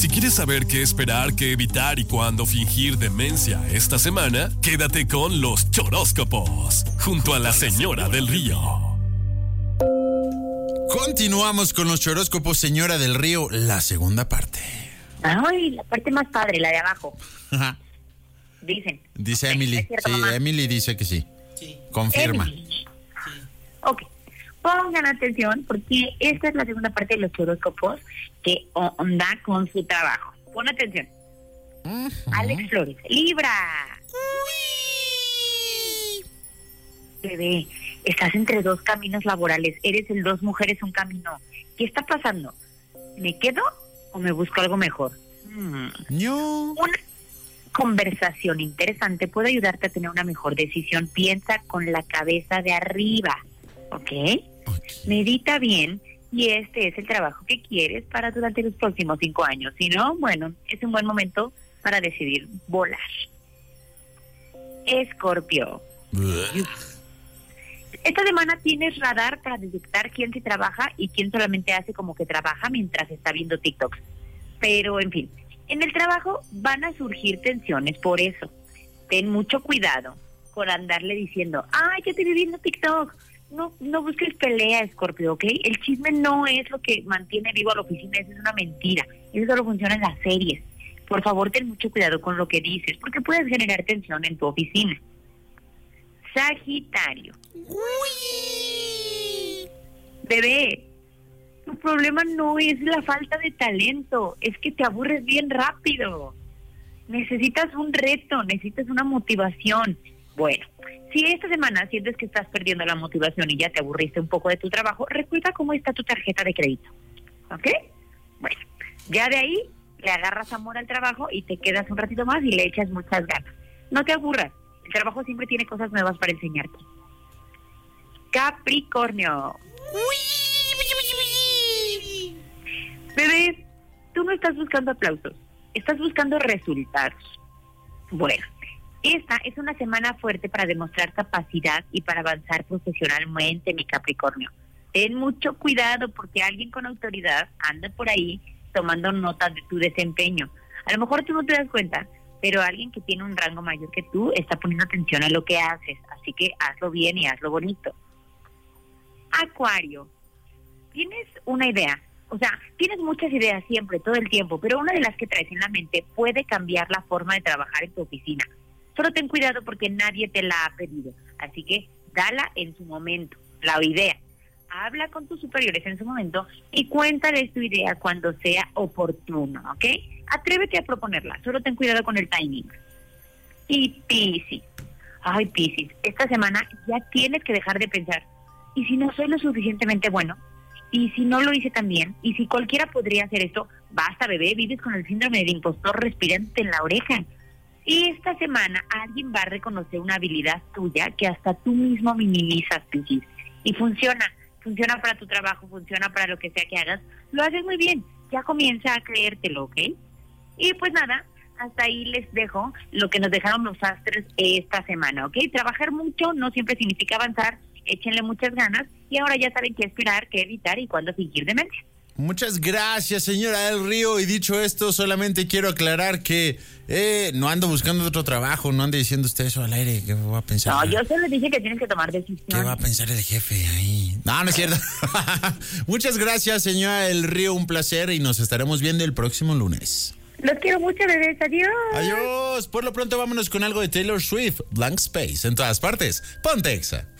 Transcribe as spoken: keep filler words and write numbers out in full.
Si quieres saber qué esperar, qué evitar y cuándo fingir demencia esta semana, quédate con los choróscopos, junto a la Señora del Río. Continuamos con los choróscopos, Señora del Río, la segunda parte. Ay, la parte más padre, la de abajo. Ajá. Dicen. Dice Okay, Emily. ¿es cierto, Sí, mamá? Emily dice que sí. Sí. Confirma. Emily. Ok. Pongan atención porque esta es la segunda parte de los horóscopos que onda con su trabajo. Pon atención. Uh-huh. Alex Flores. Libra. Bebé, estás entre dos caminos laborales. Eres el dos mujeres, un camino. ¿Qué está pasando? ¿Me quedo o me busco algo mejor? Hmm. No. Una conversación interesante puede ayudarte a tener una mejor decisión. Piensa con la cabeza de arriba, ¿ok? Okay. Medita bien y este es el trabajo que quieres para durante los próximos cinco años. Si no, bueno, es un buen momento para decidir volar. Escorpio. Esta semana tienes radar para detectar quién sí trabaja y quién solamente hace como que trabaja mientras está viendo TikToks. Pero, en fin, en el trabajo van a surgir tensiones por eso. Ten mucho cuidado con andarle diciendo, ay, yo te vi viendo TikTok. No, no busques pelea, Escorpio, ¿ok? El chisme no es lo que mantiene vivo a la oficina, eso es una mentira. Eso solo funciona en las series. Por favor, ten mucho cuidado con lo que dices, porque puedes generar tensión en tu oficina. Sagitario. Uy. Bebé, tu problema no es la falta de talento, es que te aburres bien rápido. Necesitas un reto, necesitas una motivación. Bueno, si esta semana sientes que estás perdiendo la motivación y ya te aburriste un poco de tu trabajo, recuerda cómo está tu tarjeta de crédito, ¿ok? Bueno, ya de ahí le agarras amor al trabajo y te quedas un ratito más y le echas muchas ganas. No te aburras, el trabajo siempre tiene cosas nuevas para enseñarte. Capricornio. Bebé, tú no estás buscando aplausos, estás buscando resultados. Bueno, esta es una semana fuerte para demostrar capacidad y para avanzar profesionalmente, mi Capricornio. Ten mucho cuidado porque alguien con autoridad anda por ahí tomando notas de tu desempeño. A lo mejor tú no te das cuenta, pero alguien que tiene un rango mayor que tú está poniendo atención a lo que haces. Así que hazlo bien y hazlo bonito. Acuario, tienes una idea. O sea, tienes muchas ideas siempre, todo el tiempo, pero una de las que traes en la mente puede cambiar la forma de trabajar en tu oficina. Solo ten cuidado porque nadie te la ha pedido. Así que dala en su momento, la idea. Habla con tus superiores en su momento y cuéntales tu idea cuando sea oportuno, ¿ok? Atrévete a proponerla, solo ten cuidado con el timing. Y Piscis. Ay, Piscis, esta semana ya tienes que dejar de pensar. ¿Y si no soy lo suficientemente bueno? ¿Y si no lo hice tan bien? ¿Y si cualquiera podría hacer esto? Basta, bebé, vives con el síndrome del impostor respirándote en la oreja. Y esta semana alguien va a reconocer una habilidad tuya que hasta tú mismo minimizas, Piscis. Y funciona, funciona para tu trabajo, funciona para lo que sea que hagas. Lo haces muy bien, ya comienza a creértelo, ¿ok? Y pues nada, hasta ahí les dejo lo que nos dejaron los astros esta semana, ¿ok? Trabajar mucho no siempre significa avanzar, échenle muchas ganas y ahora ya saben qué esperar, qué evitar y cuándo fingir demencia. Muchas gracias, Señora del Río. Y dicho esto, solamente quiero aclarar que eh, no ando buscando otro trabajo. No ande diciendo usted eso al aire. ¿Qué va a pensar? No, yo solo dije que tienen que tomar decisiones. ¿Qué va a pensar el jefe ahí? No, no es cierto. Muchas gracias, Señora del Río. Un placer y nos estaremos viendo el próximo lunes. Los quiero mucho, bebés. Adiós. Adiós. Por lo pronto, vámonos con algo de Taylor Swift. Blank Space. En todas partes. Ponte Exa.